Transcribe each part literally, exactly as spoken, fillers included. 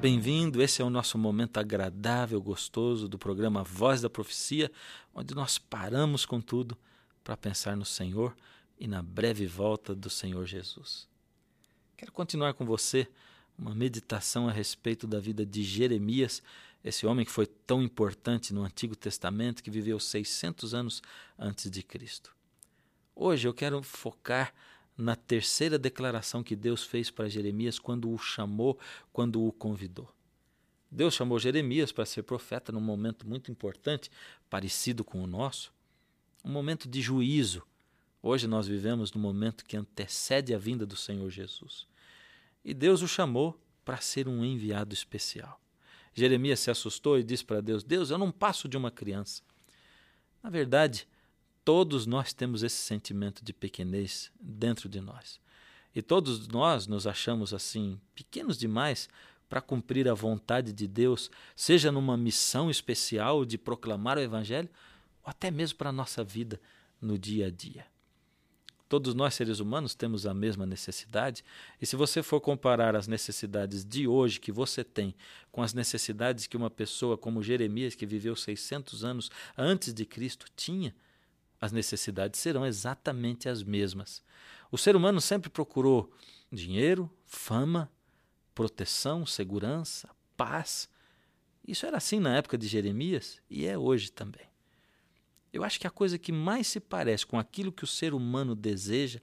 Bem-vindo, esse é o nosso momento agradável, gostoso do programa Voz da Profecia, onde nós paramos com tudo para pensar no Senhor e na breve volta do Senhor Jesus. Quero continuar com você uma meditação a respeito da vida de Jeremias, esse homem que foi tão importante no Antigo Testamento, que viveu seiscentos anos antes de Cristo. Hoje eu quero focar na terceira declaração que Deus fez para Jeremias quando o chamou, quando o convidou. Deus chamou Jeremias para ser profeta num momento muito importante, parecido com o nosso, um momento de juízo. Hoje nós vivemos no momento que antecede a vinda do Senhor Jesus. E Deus o chamou para ser um enviado especial. Jeremias se assustou e disse para Deus: Deus, eu não passo de uma criança. Na verdade, todos nós temos esse sentimento de pequenez dentro de nós. E todos nós nos achamos assim, pequenos demais para cumprir a vontade de Deus, seja numa missão especial de proclamar o Evangelho, ou até mesmo para a nossa vida no dia a dia. Todos nós, seres humanos, temos a mesma necessidade, e se você for comparar as necessidades de hoje que você tem com as necessidades que uma pessoa como Jeremias, que viveu seiscentos anos antes de Cristo, tinha, as necessidades serão exatamente as mesmas. O ser humano sempre procurou dinheiro, fama, proteção, segurança, paz. Isso era assim na época de Jeremias e é hoje também. Eu acho que a coisa que mais se parece com aquilo que o ser humano deseja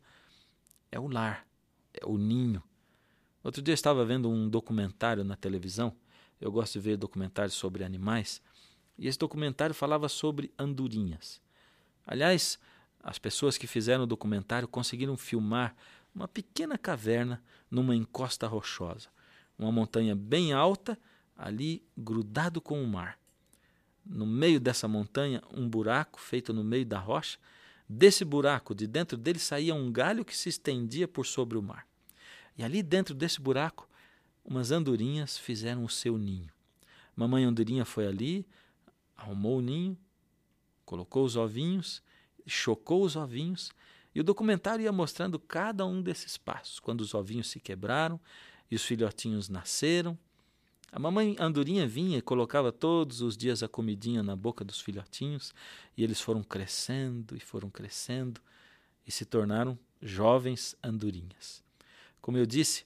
é o lar, é o ninho. Outro dia eu estava vendo um documentário na televisão, eu gosto de ver documentários sobre animais, e esse documentário falava sobre andorinhas. Aliás, as pessoas que fizeram o documentário conseguiram filmar uma pequena caverna numa encosta rochosa, uma montanha bem alta, ali grudado com o mar. No meio dessa montanha, um buraco feito no meio da rocha. Desse buraco, de dentro dele, saía um galho que se estendia por sobre o mar. E ali dentro desse buraco, umas andorinhas fizeram o seu ninho. Mamãe andorinha foi ali, arrumou o ninho, colocou os ovinhos, chocou os ovinhos, e o documentário ia mostrando cada um desses passos, quando os ovinhos se quebraram e os filhotinhos nasceram. A mamãe andorinha vinha e colocava todos os dias a comidinha na boca dos filhotinhos, e eles foram crescendo e foram crescendo e se tornaram jovens andorinhas. Como eu disse,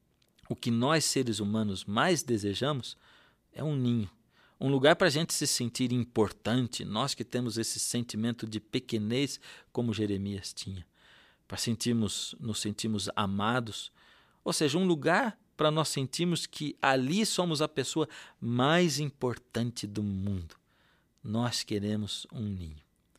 o que nós seres humanos mais desejamos é um ninho, um lugar para a gente se sentir importante, nós que temos esse sentimento de pequenez como Jeremias tinha, para sentirmos, nos sentirmos amados, ou seja, um lugar para nós sentirmos que ali somos a pessoa mais importante do mundo. Nós queremos um ninho.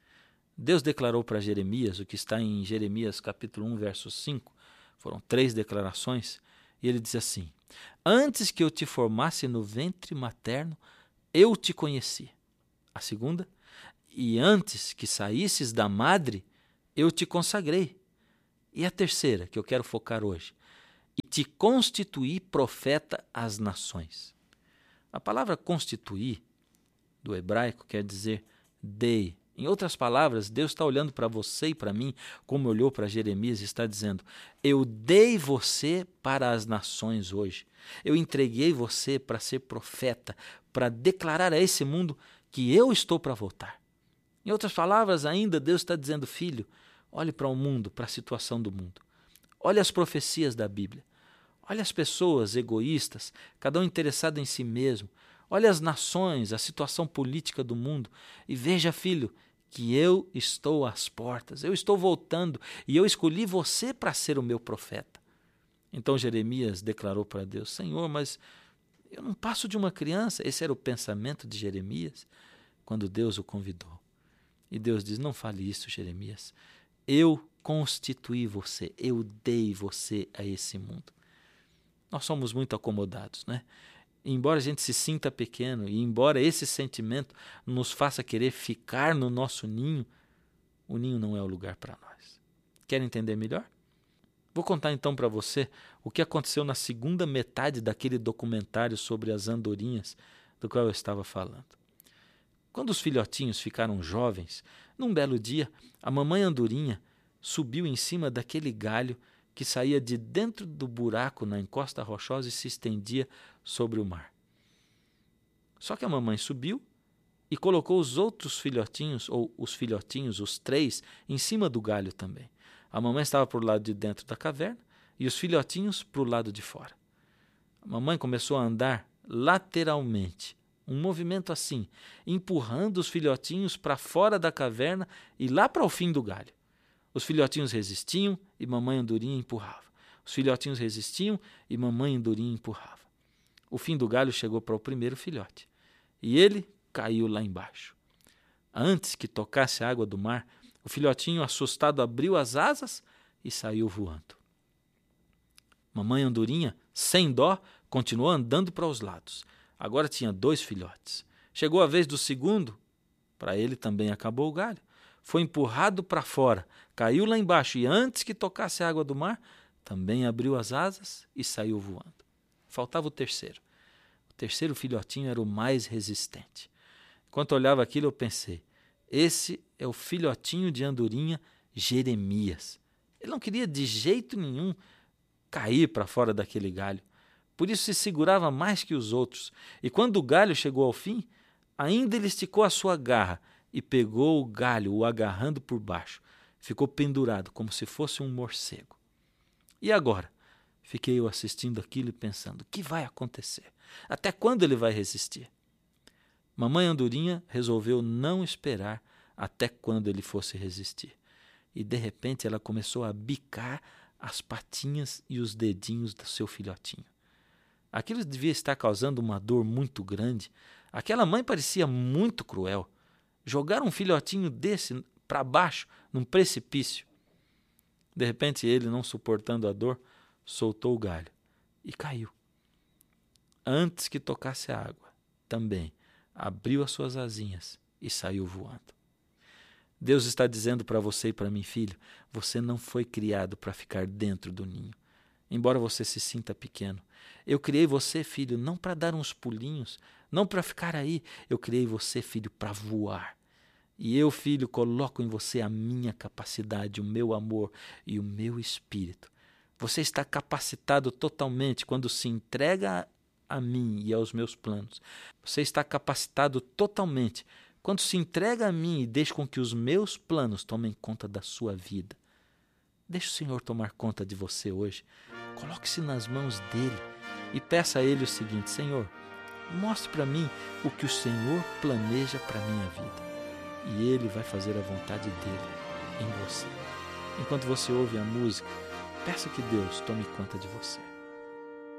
Deus declarou para Jeremias, o que está em Jeremias capítulo um, verso cinco, foram três declarações, e ele diz assim: antes que eu te formasse no ventre materno, eu te conheci. A segunda, e antes que saísses da madre, eu te consagrei. E a terceira, que eu quero focar hoje, e te constituí profeta às nações. A palavra constituir, do hebraico, quer dizer dei. Em outras palavras, Deus está olhando para você e para mim, como olhou para Jeremias, e está dizendo: eu dei você para as nações hoje. Eu entreguei você para ser profeta, para declarar a esse mundo que eu estou para voltar. Em outras palavras ainda, Deus está dizendo: filho, olhe para o mundo, para a situação do mundo. Olha as profecias da Bíblia. Olha as pessoas egoístas, cada um interessado em si mesmo. Olha as nações, a situação política do mundo. E veja, filho, que eu estou às portas. Eu estou voltando e eu escolhi você para ser o meu profeta. Então Jeremias declarou para Deus: Senhor, mas eu não passo de uma criança. Esse era o pensamento de Jeremias quando Deus o convidou. E Deus diz: não fale isso, Jeremias. Eu constituí você, eu dei você a esse mundo. Nós somos muito acomodados, né? Embora a gente se sinta pequeno e embora esse sentimento nos faça querer ficar no nosso ninho, o ninho não é o lugar para nós. Quer entender melhor? Vou contar então para você o que aconteceu na segunda metade daquele documentário sobre as andorinhas do qual eu estava falando. Quando os filhotinhos ficaram jovens, num belo dia, a mamãe andorinha subiu em cima daquele galho que saía de dentro do buraco na encosta rochosa e se estendia sobre o mar. Só que a mamãe subiu e colocou os outros filhotinhos, ou os filhotinhos, os três, em cima do galho também. A mamãe estava para o lado de dentro da caverna e os filhotinhos para o lado de fora. A mamãe começou a andar lateralmente, um movimento assim, empurrando os filhotinhos para fora da caverna e lá para o fim do galho. Os filhotinhos resistiam e mamãe andorinha empurrava. Os filhotinhos resistiam e mamãe andorinha empurrava. O fim do galho chegou para o primeiro filhote e ele caiu lá embaixo. Antes que tocasse a água do mar, o filhotinho assustado abriu as asas e saiu voando. Mamãe andorinha, sem dó, continuou andando para os lados. Agora tinha dois filhotes. Chegou a vez do segundo, para ele também acabou o galho. Foi empurrado para fora, caiu lá embaixo e antes que tocasse a água do mar, também abriu as asas e saiu voando. Faltava o terceiro. O terceiro filhotinho era o mais resistente. Enquanto olhava aquilo, eu pensei, esse é o filhotinho de andorinha Jeremias. Ele não queria de jeito nenhum cair para fora daquele galho. Por isso se segurava mais que os outros. E quando o galho chegou ao fim, ainda ele esticou a sua garra e pegou o galho, o agarrando por baixo. Ficou pendurado, como se fosse um morcego. E agora? Fiquei eu assistindo aquilo e pensando, o que vai acontecer? Até quando ele vai resistir? Mamãe Andorinha resolveu não esperar até quando ele fosse resistir. E de repente ela começou a bicar as patinhas e os dedinhos do seu filhotinho. Aquilo devia estar causando uma dor muito grande. Aquela mãe parecia muito cruel. Jogar um filhotinho desse para baixo, num precipício. De repente ele, não suportando a dor, soltou o galho e caiu. Antes que tocasse a água, também abriu as suas asinhas e saiu voando. Deus está dizendo para você e para mim, filho, você não foi criado para ficar dentro do ninho, embora você se sinta pequeno. Eu criei você, filho, não para dar uns pulinhos, não para ficar aí. Eu criei você, filho, para voar. E eu, filho, coloco em você a minha capacidade, o meu amor e o meu espírito. Você está capacitado totalmente quando se entrega a mim e aos meus planos. Você está capacitado totalmente quando se entrega a mim e deixa com que os meus planos tomem conta da sua vida. Deixe o Senhor tomar conta de você hoje. Coloque-se nas mãos dele e peça a ele o seguinte: Senhor, mostre para mim o que o Senhor planeja para a minha vida. E ele vai fazer a vontade dele em você. Enquanto você ouve a música, peça que Deus tome conta de você.